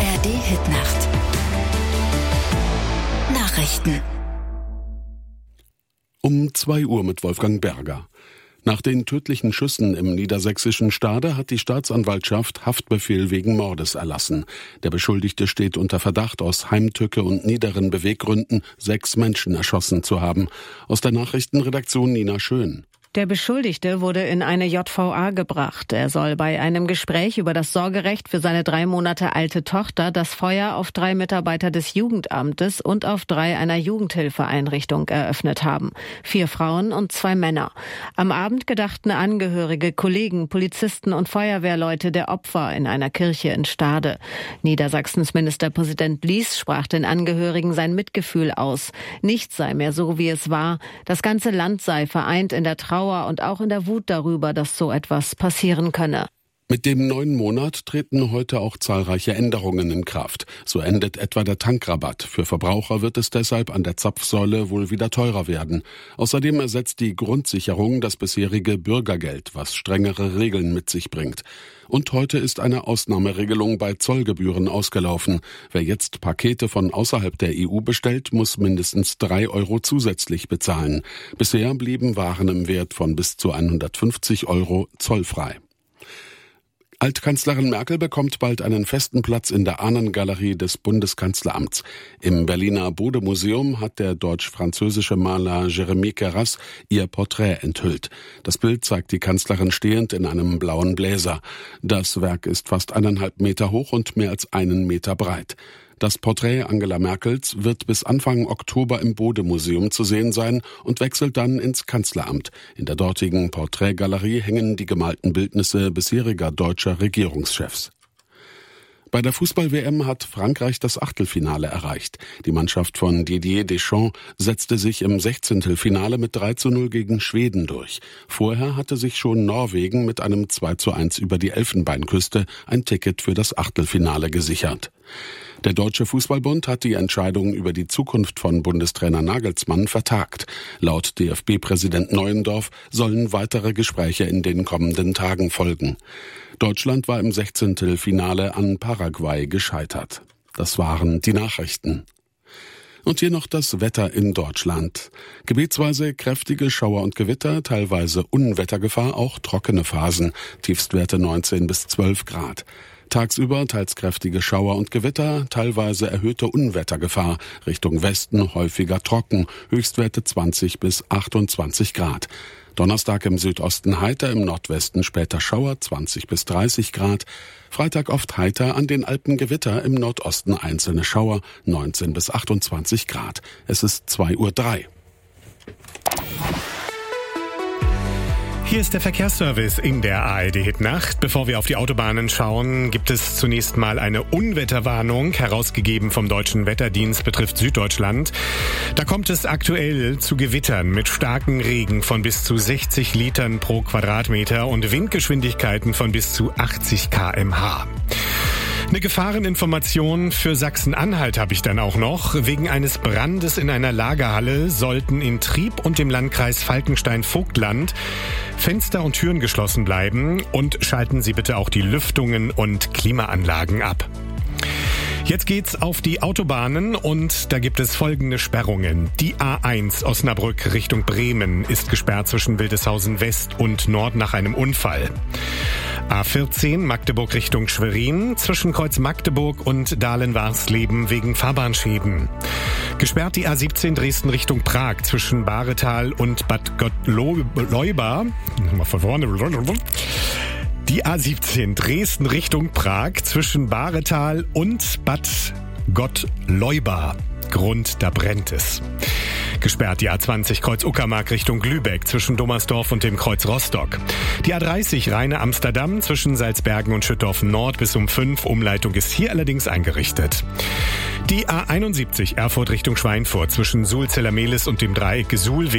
ARD-Hitnacht. Nachrichten. Um 2 Uhr mit Wolfgang Berger. Nach den tödlichen Schüssen im niedersächsischen Stade hat die Staatsanwaltschaft Haftbefehl wegen Mordes erlassen. Der Beschuldigte steht unter Verdacht, aus Heimtücke und niederen Beweggründen 6 Menschen erschossen zu haben. Aus der Nachrichtenredaktion Nina Schön. Der Beschuldigte wurde in eine JVA gebracht. Er soll bei einem Gespräch über das Sorgerecht für seine 3 Monate alte Tochter das Feuer auf 3 Mitarbeiter des Jugendamtes und auf 3 einer Jugendhilfeeinrichtung eröffnet haben. 4 Frauen und 2 Männer. Am Abend gedachten Angehörige, Kollegen, Polizisten und Feuerwehrleute der Opfer in einer Kirche in Stade. Niedersachsens Ministerpräsident Lies sprach den Angehörigen sein Mitgefühl aus. Nichts sei mehr so, wie es war. Das ganze Land sei vereint in der Trauer und auch in der Wut darüber, dass so etwas passieren könne. Mit dem neuen Monat treten heute auch zahlreiche Änderungen in Kraft. So endet etwa der Tankrabatt. Für Verbraucher wird es deshalb an der Zapfsäule wohl wieder teurer werden. Außerdem ersetzt die Grundsicherung das bisherige Bürgergeld, was strengere Regeln mit sich bringt. Und heute ist eine Ausnahmeregelung bei Zollgebühren ausgelaufen. Wer jetzt Pakete von außerhalb der EU bestellt, muss mindestens 3 € zusätzlich bezahlen. Bisher blieben Waren im Wert von bis zu 150 € zollfrei. Altkanzlerin Merkel bekommt bald einen festen Platz in der Ahnengalerie des Bundeskanzleramts. Im Berliner Bode-Museum hat der deutsch-französische Maler Jérémie Carras ihr Porträt enthüllt. Das Bild zeigt die Kanzlerin stehend in einem blauen Bläser. Das Werk ist fast 1,5 Meter hoch und mehr als 1 Meter breit. Das Porträt Angela Merkels wird bis Anfang Oktober im Bode-Museum zu sehen sein und wechselt dann ins Kanzleramt. In der dortigen Porträtgalerie hängen die gemalten Bildnisse bisheriger deutscher Regierungschefs. Bei der Fußball-WM hat Frankreich das Achtelfinale erreicht. Die Mannschaft von Didier Deschamps setzte sich im 16. Finale mit 3:0 gegen Schweden durch. Vorher hatte sich schon Norwegen mit einem 2:1 über die Elfenbeinküste ein Ticket für das Achtelfinale gesichert. Der Deutsche Fußballbund hat die Entscheidung über die Zukunft von Bundestrainer Nagelsmann vertagt. Laut DFB-Präsident Neuendorf sollen weitere Gespräche in den kommenden Tagen folgen. Deutschland war im 16. Finale an Paraguay gescheitert. Das waren die Nachrichten. Und hier noch das Wetter in Deutschland. Gebietsweise kräftige Schauer und Gewitter, teilweise Unwettergefahr, auch trockene Phasen. Tiefstwerte 19 bis 12 Grad. Tagsüber teils kräftige Schauer und Gewitter, teilweise erhöhte Unwettergefahr. Richtung Westen häufiger trocken, Höchstwerte 20 bis 28 Grad. Donnerstag im Südosten heiter, im Nordwesten später Schauer, 20 bis 30 Grad. Freitag oft heiter, an den Alpen Gewitter, im Nordosten einzelne Schauer, 19 bis 28 Grad. Es ist 2:03 Uhr. Hier ist der Verkehrsservice in der ARD-Hitnacht. Bevor wir auf die Autobahnen schauen, gibt es zunächst mal eine Unwetterwarnung, herausgegeben vom Deutschen Wetterdienst, betrifft Süddeutschland. Da kommt es aktuell zu Gewittern mit starkem Regen von bis zu 60 Litern pro Quadratmeter und Windgeschwindigkeiten von bis zu 80 km/h. Eine Gefahreninformation für Sachsen-Anhalt habe ich dann auch noch. Wegen eines Brandes in einer Lagerhalle sollten in Trieb und dem Landkreis Falkenstein-Vogtland Fenster und Türen geschlossen bleiben und schalten Sie bitte auch die Lüftungen und Klimaanlagen ab. Jetzt geht's auf die Autobahnen und da gibt es folgende Sperrungen. Die A1 Osnabrück Richtung Bremen ist gesperrt zwischen Wildeshausen West und Nord nach einem Unfall. A14 Magdeburg Richtung Schwerin zwischen Kreuz Magdeburg und Dahlen-Warsleben wegen Fahrbahnschäden. Gesperrt die A17 Dresden Richtung Prag zwischen Bahretal und Bad Gottleuba. Mal von vorne. Die A17 Dresden Richtung Prag zwischen Bahretal und Bad Gottleuba. Grund, da brennt es. Gesperrt die A20 Kreuz Uckermark Richtung Lübeck zwischen Dommersdorf und dem Kreuz Rostock. Die A30 Rheine-Amsterdam zwischen Salzbergen und Schüttorf Nord bis um 5. Umleitung ist hier allerdings eingerichtet. Die A71 Erfurt Richtung Schweinfurt zwischen Suhl-Zellermehlis und dem Dreieck Suhl